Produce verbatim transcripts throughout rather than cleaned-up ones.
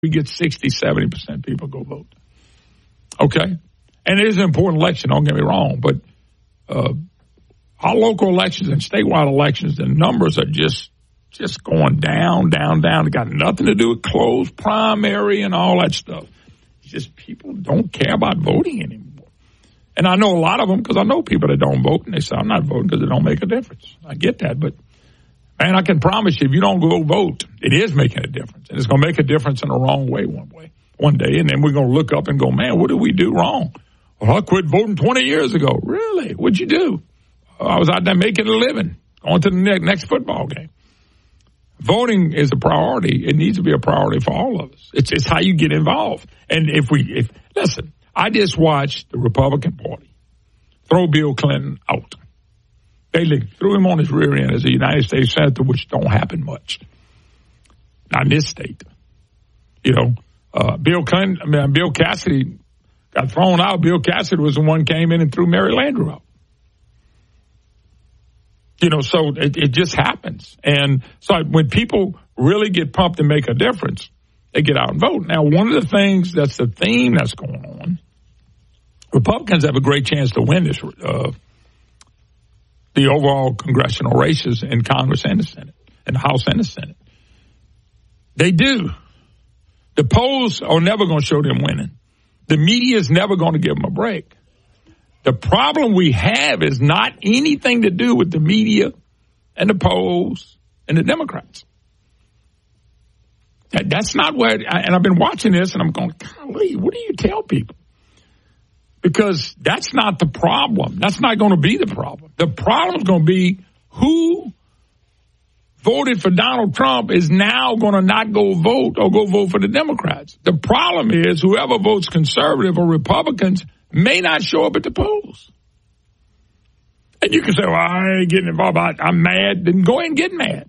we get sixty, seventy percent people go vote. Okay? And it is an important election, don't get me wrong, but uh, our local elections and statewide elections, the numbers are just just going down, down, down. It got nothing to do with closed primary and all that stuff. It's just people don't care about voting anymore. And I know a lot of them because I know people that don't vote, and they say, I'm not voting because it don't make a difference. I get that, but, man, I can promise you, if you don't go vote, it is making a difference. And it's going to make a difference in the wrong way one way, one day. And then we're going to look up and go, man, what did we do wrong? Well, I quit voting twenty years ago. Really? What'd you do? I was out there making a living, going to the next football game. Voting is a priority. It needs to be a priority for all of us. It's, it's how you get involved. And if we, if listen, I just watched the Republican Party throw Bill Clinton out. They threw him on his rear end as a United States Senator, which don't happen much. Not in this state. You know, uh, Bill Clinton, I mean, Bill Cassidy got thrown out. Bill Cassidy was the one who came in and threw Mary Landrieu out. You know, so it, it just happens. And so when people really get pumped and make a difference, they get out and vote. Now, one of the things that's the theme that's going on, Republicans have a great chance to win this, uh, the overall congressional races in Congress and the Senate, in the House and the Senate. They do. The polls are never going to show them winning. The media is never going to give them a break. The problem we have is not anything to do with the media and the polls and the Democrats. That, that's not where, and I've been watching this and I'm going, golly, what do you tell people? Because that's not the problem. That's not going to be the problem. The problem is going to be who voted for Donald Trump is now going to not go vote or go vote for the Democrats. The problem is whoever votes conservative or Republicans may not show up at the polls. And you can say, well, I ain't getting involved. I, I'm mad. Then go ahead and get mad.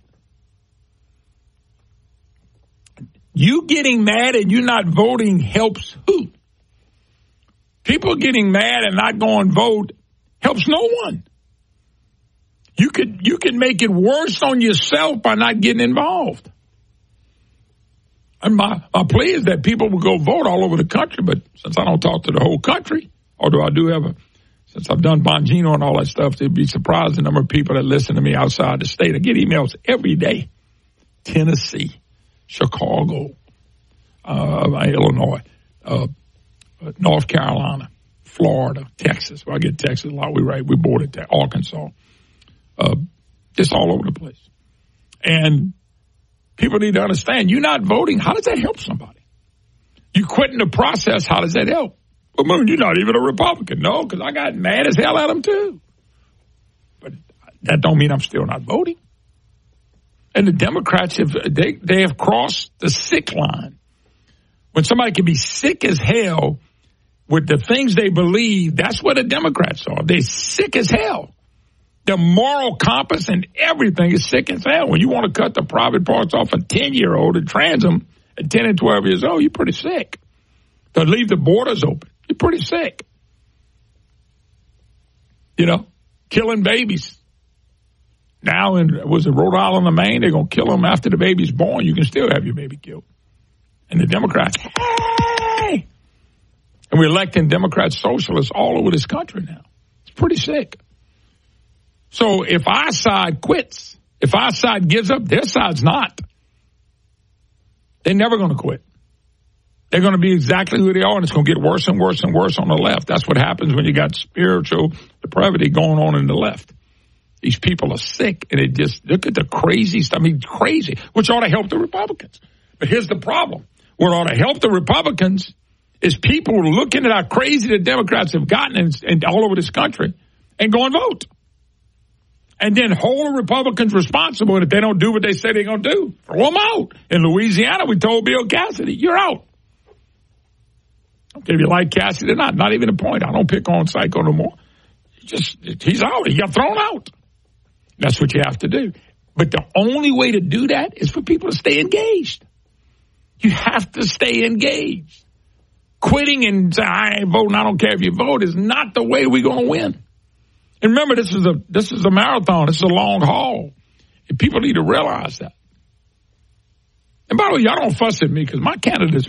You getting mad and you not voting helps who? People getting mad and not going vote helps no one. You could you can make it worse on yourself by not getting involved. And my, my plea is that people will go vote all over the country, but since I don't talk to the whole country, although I do have a, since I've done Bongino and all that stuff, they'd be surprised the number of people that listen to me outside the state. I get emails every day. Tennessee, Chicago, uh, Illinois, uh, North Carolina, Florida, Texas. Well, I get Texas a lot. We right, we bordered to Arkansas. Uh, just all over the place. And people need to understand, you're not voting. How does that help somebody? You quitting the process. How does that help? Well, Moon, you're not even a Republican. No, because I got mad as hell at them too. But that don't mean I'm still not voting. And the Democrats have they they have crossed the sick line. When somebody can be sick as hell with the things they believe, that's what the Democrats are. They're sick as hell. The moral compass and everything is sick as hell. When you want to cut the private parts off a ten-year-old and trans them at ten and twelve years old, you're pretty sick. To leave the borders open, you're pretty sick. You know, killing babies. Now, in was it Rhode Island or Maine, they're going to kill them after the baby's born. You can still have your baby killed. And the Democrats, hey! And we're electing Democrat socialists all over this country now. It's pretty sick. So if our side quits, if our side gives up, their side's not. They're never going to quit. They're going to be exactly who they are, and it's going to get worse and worse and worse on the left. That's what happens when you got spiritual depravity going on in the left. These people are sick, and it just, look at the crazy stuff. I mean, crazy, which ought to help the Republicans. But here's the problem. What ought to help the Republicans is people looking at how crazy the Democrats have gotten in, in, all over this country and go and vote. And then hold the Republicans responsible. And if they don't do what they say they're going to do, throw them out. In Louisiana, we told Bill Cassidy, you're out. Okay, if you like Cassidy or not, not even a point. I don't pick on Psycho no more. Just, he's out. He got thrown out. That's what you have to do. But the only way to do that is for people to stay engaged. You have to stay engaged. Quitting and saying, I ain't voting, I don't care if you vote, is not the way we're going to win. And remember, this is a this is a marathon. This is a long haul. And people need to realize that. And by the way, y'all don't fuss at me because my candidate's